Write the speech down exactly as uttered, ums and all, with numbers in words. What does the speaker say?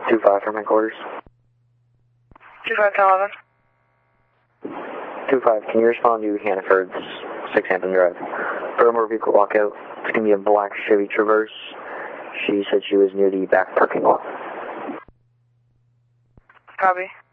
two five from headquarters. two five ten eleven. two five, can you respond to Hannaford's six Hampton Drive? Burma vehicle walkout. It's going to be a black Chevy Traverse. She said she was near the back parking lot. Copy.